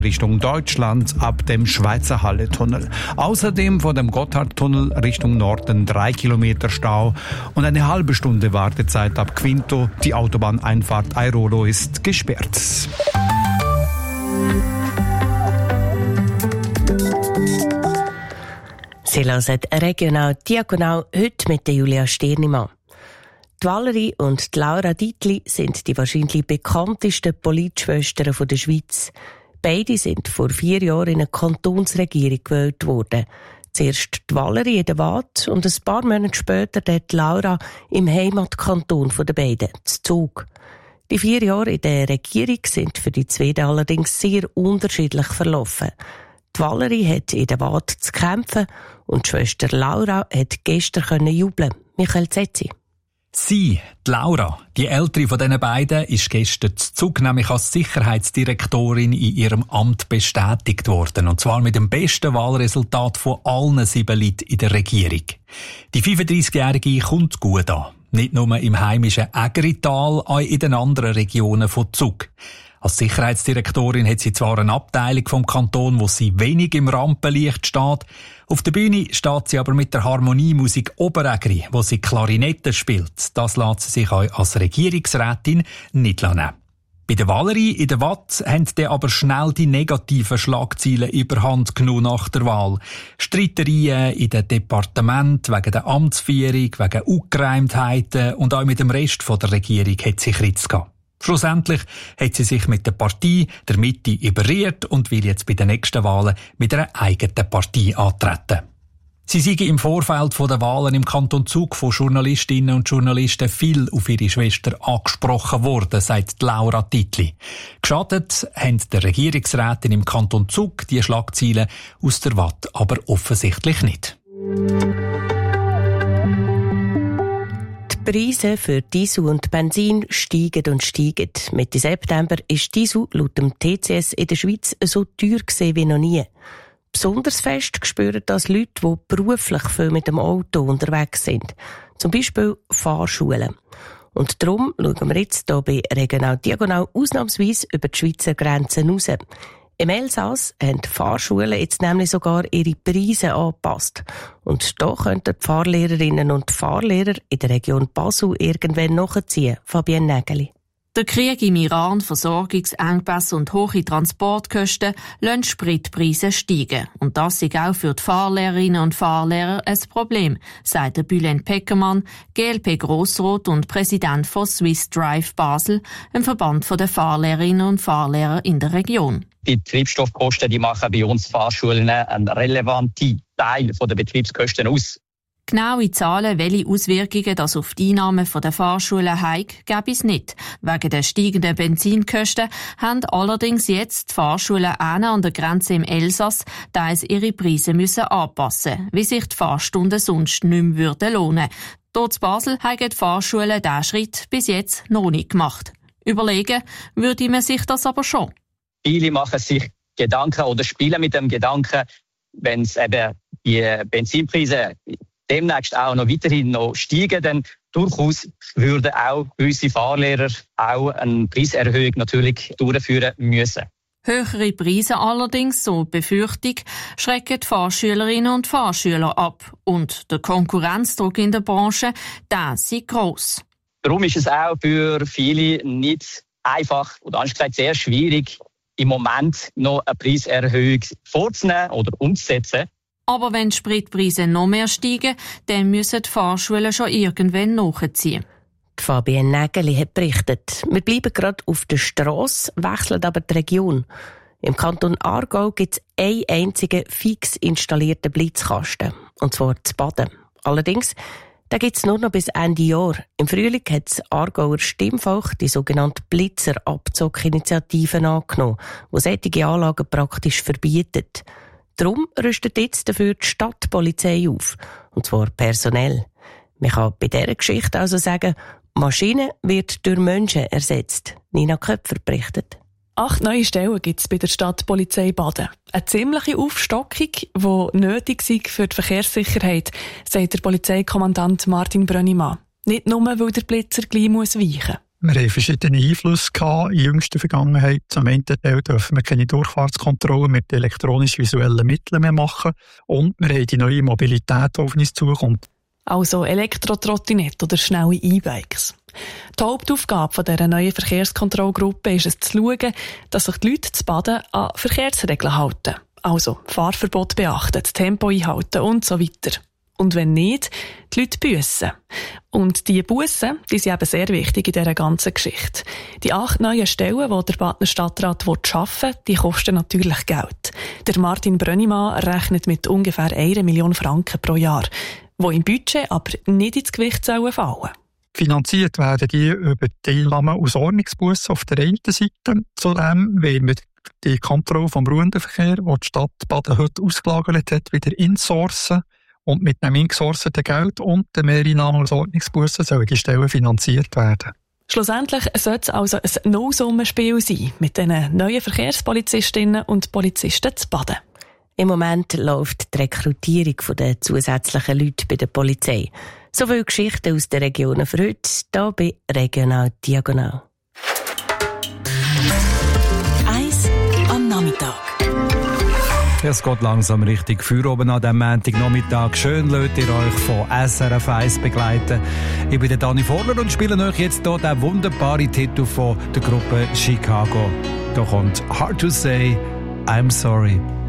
Richtung Deutschland ab dem Schweizer Halle-Tunnel. Außerdem von dem Gotthardtunnel Richtung Norden 3 Kilometer Stau und eine halbe Stunde Wartezeit ab Quinto. Die Autobahneinfahrt Airolo ist gesperrt. Sie hören regional diagonal heute mit der Julia Stirnimann. Die Valerie und die Laura Dietli sind die wahrscheinlich bekanntesten Politschwestern der Schweiz. Beide sind vor 4 Jahren in eine Kantonsregierung gewählt worden. Zuerst die Valerie in der Waadt und ein paar Monate später die Laura im Heimatkanton der beiden, zu Zug. Die 4 Jahre in der Regierung sind für die zwei allerdings sehr unterschiedlich verlaufen. Die Valerie hat in der Waadt zu kämpfen und die Schwester Laura hat gestern jubeln. Michael Zetzi. Sie, die Laura, die ältere von diesen beiden, ist gestern zu Zug nämlich als Sicherheitsdirektorin in ihrem Amt bestätigt worden. Und zwar mit dem besten Wahlresultat von allen 7 Leuten in der Regierung. Die 35-Jährige kommt gut an. Nicht nur im heimischen Ägerital, auch in den anderen Regionen von Zug. Als Sicherheitsdirektorin hat sie zwar eine Abteilung vom Kanton, wo sie wenig im Rampenlicht steht. Auf der Bühne steht sie aber mit der Harmoniemusik Oberägeri, wo sie Klarinette spielt. Das lässt sie sich auch als Regierungsrätin nicht nehmen. Bei der Valerie in der Waadt haben dann aber schnell die negativen Schlagzeilen überhand genommen nach der Wahl. Streitereien in den Departementen wegen der Amtsführung, wegen Ungereimtheiten und auch mit dem Rest der Regierung hat sie Kritz gehabt. Schlussendlich hat sie sich mit der Partei der Mitte überrührt und will jetzt bei den nächsten Wahlen mit einer eigenen Partei antreten. Sie sei im Vorfeld der Wahlen im Kanton Zug von Journalistinnen und Journalisten viel auf ihre Schwester angesprochen worden, sagt Laura Dietli. Geschadet haben der Regierungsrätin im Kanton Zug die Schlagzeilen aus der Waadt aber offensichtlich nicht. Die Preise für Diesel und Benzin steigen und steigen. Mitte September ist Diesel laut dem TCS in der Schweiz so teuer gewesen wie noch nie. Besonders fest spüren das Leute, die beruflich viel mit dem Auto unterwegs sind. Zum Beispiel Fahrschulen. Und darum schauen wir jetzt hier bei Regional Diagonal ausnahmsweise über die Schweizer Grenzen raus. Im Elsass haben die Fahrschulen jetzt nämlich sogar ihre Preise angepasst. Und da könnten die Fahrlehrerinnen und Fahrlehrer in der Region Basel irgendwann nachziehen. Fabienne Nägeli. Der Krieg im Iran, Versorgungsengpässe und hohe Transportkosten lassen Spritpreise steigen. Und das ist auch für die Fahrlehrerinnen und Fahrlehrer ein Problem, sagt der Bülent Peckermann, GLP-Grossrat und Präsident von Swiss Drive Basel, einem Verband der Fahrlehrerinnen und Fahrlehrer in der Region. Die Treibstoffkosten, die machen bei uns Fahrschulen einen relevanten Teil der Betriebskosten aus. Genaue Zahlen, welche Auswirkungen das auf die Einnahmen der Fahrschulen hat, gäbe es nicht. Wegen der steigenden Benzinkosten haben allerdings jetzt die Fahrschulen an der Grenze im Elsass teils ihre Preise müssen anpassen, wie sich die Fahrstunden sonst nicht mehr lohnen würden. Dort in Basel haben die Fahrschulen diesen Schritt bis jetzt noch nicht gemacht. Überlegen würde man sich das aber schon. Viele machen sich Gedanken oder spielen mit dem Gedanken, wenn es eben die Benzinpreise demnächst auch noch weiterhin steigen, dann durchaus würden auch gewisse Fahrlehrer auch eine Preiserhöhung natürlich durchführen müssen. Höhere Preise allerdings, so die Befürchtung, schrecken die Fahrschülerinnen und Fahrschüler ab. Und der Konkurrenzdruck in der Branche, der ist gross. Darum ist es auch für viele nicht einfach oder anders gesagt sehr schwierig, im Moment noch eine Preiserhöhung vorzunehmen oder umzusetzen. Aber wenn die Spritpreise noch mehr steigen, dann müssen die Fahrschulen schon irgendwann nachziehen. Fabienne Nägeli hat berichtet. Wir bleiben gerade auf der Strasse, wechseln aber die Region. Im Kanton Aargau gibt es einen einzigen fix installierten Blitzkasten. Und zwar zu Baden. Allerdings, da gibt es nur noch bis Ende Jahr. Im Frühling hat das Aargauer Stimmvolk die sogenannte Blitzer-Abzug-Initiative angenommen, die solche Anlagen praktisch verbietet. Darum rüstet jetzt dafür die Stadtpolizei auf. Und zwar personell. Man kann bei dieser Geschichte also sagen, Maschine wird durch Menschen ersetzt. Nina Köpfer berichtet. 8 neue Stellen gibt es bei der Stadtpolizei Baden. Eine ziemliche Aufstockung, die nötig ist für die Verkehrssicherheit, sagt der Polizeikommandant Martin Brönnimann. Nicht nur, weil der Blitzer gleich weichen muss. Wir haben verschiedene Einflüsse gehabt in jüngster Vergangenheit. Zum einen Teil dürfen wir keine Durchfahrtskontrolle mit elektronisch-visuellen Mitteln mehr machen. Und wir haben die neue Mobilität, die auf uns zukommt. Also Elektrotrottinette oder schnelle E-Bikes. Die Hauptaufgabe dieser neuen Verkehrskontrollgruppe ist es zu schauen, dass sich die Leute zu Baden an Verkehrsregeln halten. Also Fahrverbot beachten, das Tempo einhalten und so weiter. Und wenn nicht, die Leute büssen. Und diese Bussen, die sind eben sehr wichtig in dieser ganzen Geschichte. Die 8 neuen Stellen, die der Badner Stadtrat arbeiten will, die kosten natürlich Geld. Der Martin Brönnimann rechnet mit ungefähr 1 Million Franken pro Jahr, die im Budget aber nicht ins Gewicht fallen sollen. Finanziert werden die über die Teilnahme aus Ordnungsbussen auf der einen Seite. Zudem wollen wir die Kontrolle vom Ruhendenverkehr, die die Stadt Baden heute ausgelagert hat, wieder insourcen. Und mit dem ingesourceten Geld und den Mehreinnahmen aus Ordnungsbussen sollen die Stellen finanziert werden. Schlussendlich sollte es also ein Nullsummenspiel sein mit den neuen Verkehrspolizistinnen und Polizisten zu Baden. Im Moment läuft die Rekrutierung der zusätzlichen Leute bei der Polizei. So viele Geschichten aus den Regionen für heute, hier bei Regional Diagonal. 1 am Nachmittag. Es geht langsam richtig für oben an diesem Montagnachmittag. Schön lasst ihr euch von SRF 1 begleiten. Ich bin der Dani Vorler und spiele euch jetzt hier den wunderbaren Titel von der Gruppe Chicago. Da kommt Hard to Say, I'm Sorry.